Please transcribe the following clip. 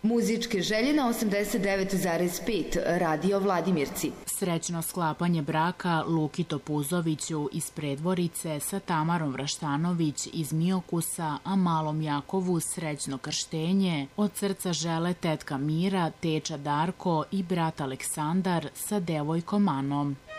Muzičke želje na 89,5 Radio Vladimirci. Srećno sklapanje braka Luki Topuzoviću iz Predvorice sa Tamarom Vraštanović iz Miokusa, a malom Jakovu srećno krštenje od srca žele tetka Mira, teča Darko i brat Aleksandar sa devojkom Anom.